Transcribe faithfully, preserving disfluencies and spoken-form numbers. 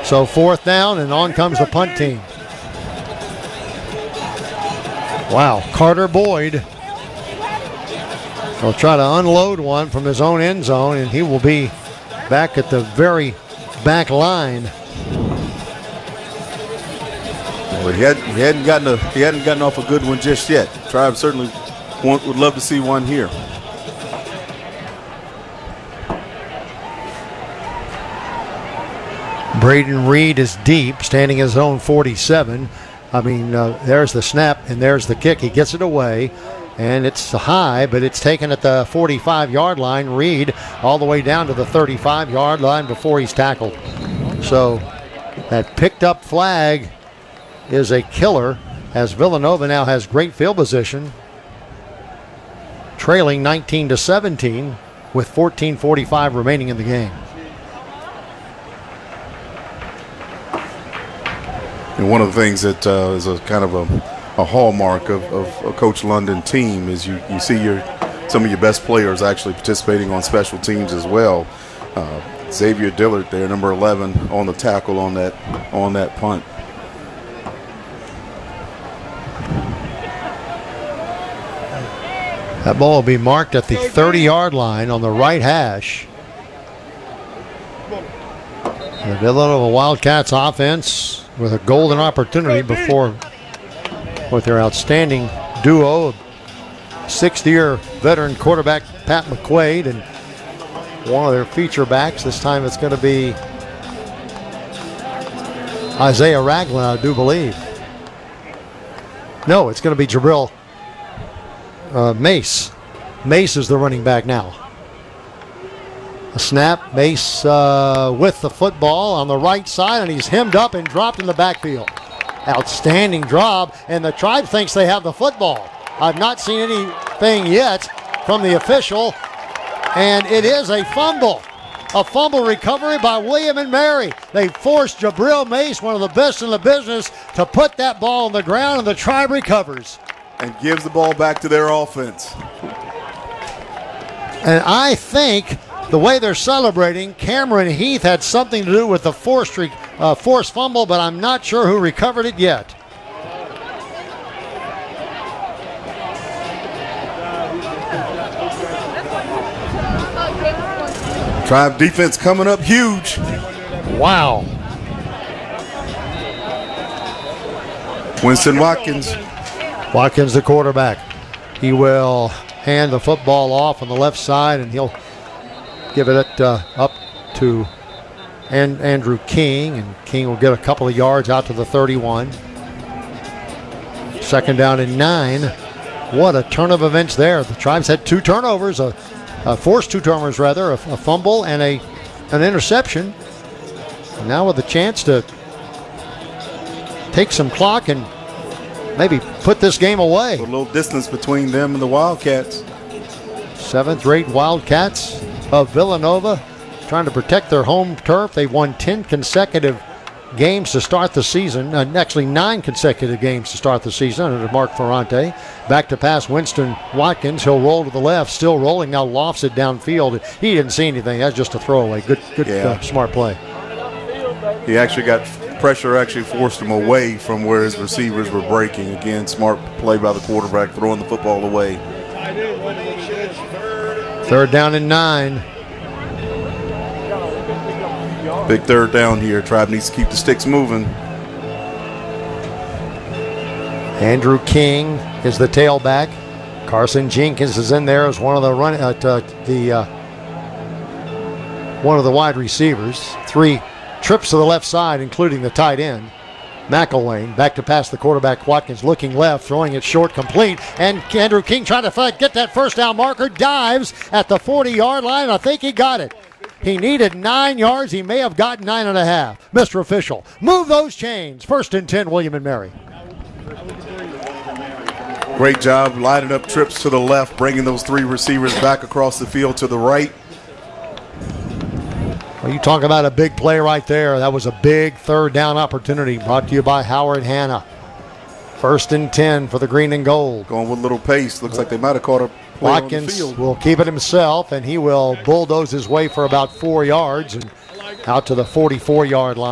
So fourth down, and on comes the punt team. Wow, Carter Boyd will try to unload one from his own end zone, and he will be back at the very back line. Well, he, had, he hadn't gotten a he hadn't gotten off a good one just yet. Tribe certainly want, would love to see one here. Braden Reed is deep, standing his own forty-seven. I mean, uh, there's the snap and there's the kick. He gets it away, and it's high, but it's taken at the forty-five-yard line. Reed all the way down to the thirty-five-yard line before he's tackled. So that picked up flag is a killer, as Villanova now has great field position, trailing nineteen to seventeen with fourteen forty-five remaining in the game. And one of the things that uh, is a kind of a, a hallmark of, of a Coach London team is you, you see your some of your best players actually participating on special teams as well. Uh, Xavier Dillard there, number eleven, on the tackle on that on that punt. That ball will be marked at the thirty-yard line on the right hash. The Villanova Wildcats offense with a golden opportunity before, with their outstanding duo, sixth-year veteran quarterback Pat McQuaid and one of their feature backs. This time it's going to be Isaiah Ragland, I do believe. No, it's going to be Jabril uh, Mace. Mace is the running back now. A snap, Mace uh, with the football on the right side, and he's hemmed up and dropped in the backfield. Outstanding drop, and the Tribe thinks they have the football. I've not seen anything yet from the official, and it is a fumble. A fumble recovery by William and Mary. They forced Jabril Mace, one of the best in the business, to put that ball on the ground, and the Tribe recovers. And gives the ball back to their offense. And I think the way they're celebrating, Cameron Heath had something to do with the forced, uh, forced fumble, but I'm not sure who recovered it yet. Tribe defense coming up huge. Wow. Winston Watkins. Watkins, the quarterback. He will hand the football off on the left side, and he'll give it uh, up to An- Andrew King, and King will get a couple of yards out to the thirty-one. Second down and nine. What a turn of events there. The Tribes had two turnovers, a, a forced two turnovers rather, a, a fumble and a an interception. And now with a chance to take some clock and maybe put this game away. A little distance between them and the Wildcats. Seventh-rate Wildcats of Villanova trying to protect their home turf. They've won ten consecutive games to start the season. Uh, actually, nine consecutive games to start the season under Mark Ferrante. Back to pass Winston Watkins. He'll roll to the left. Still rolling. Now lofts it downfield. He didn't see anything. That's just a throwaway. Good, good, yeah. uh, smart play. He actually got pressure, actually forced him away from where his receivers were breaking. Again, smart play by the quarterback, throwing the football away. Third down and nine. Big third down here. Tribe needs to keep the sticks moving. Andrew King is the tailback. Carson Jenkins is in there as one of the run uh, the uh, one of the wide receivers. Three trips to the left side, including the tight end. McElwain back to pass the quarterback. Watkins looking left, throwing it short, complete. And Andrew King trying to get that first down marker. Dives at the forty-yard line. I think he got it. He needed nine yards. He may have gotten nine and a half. Mister Official, move those chains. First and ten, William and Mary. Great job lining up trips to the left, bringing those three receivers back across the field to the right. Well, you talk about a big play right there. That was a big third down opportunity brought to you by Howard Hanna. First and ten for the green and gold. Going with a little pace. Looks like they might have caught a play on the Watkins field. will keep it himself, and he will bulldoze his way for about four yards and out to the forty-four-yard line.